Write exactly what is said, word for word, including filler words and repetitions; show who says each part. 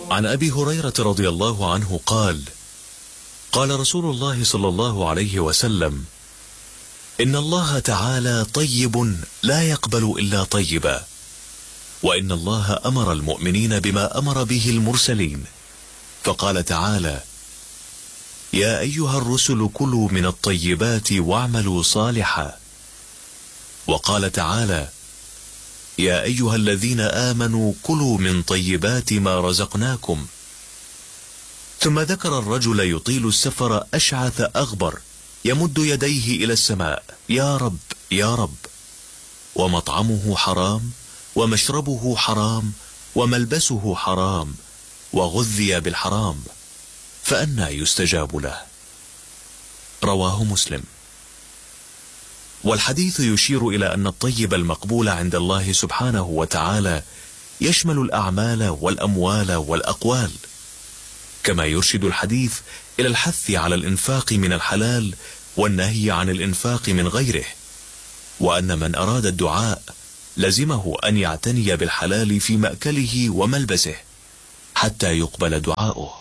Speaker 1: عن أبي هريرة رضي الله عنه قال: قال رسول الله صلى الله عليه وسلم: إن الله تعالى طيب لا يقبل إلا طيبا، وإن الله أمر المؤمنين بما أمر به المرسلين، فقال تعالى: يا أيها الرسل كلوا من الطيبات واعملوا صالحا. وقال تعالى: يا أيها الذين آمنوا كلوا من طيبات ما رزقناكم. ثم ذكر الرجل يطيل السفر أشعث أغبر يمد يديه إلى السماء: يا رب يا رب، ومطعمه حرام ومشربه حرام وملبسه حرام وغذي بالحرام، فأنى يستجاب له. رواه مسلم. والحديث يشير إلى أن الطيب المقبول عند الله سبحانه وتعالى يشمل الأعمال والأموال والأقوال، كما يرشد الحديث إلى الحث على الإنفاق من الحلال والنهي عن الإنفاق من غيره، وأن من أراد الدعاء لزمه أن يعتني بالحلال في مأكله وملبسه حتى يقبل دعاؤه.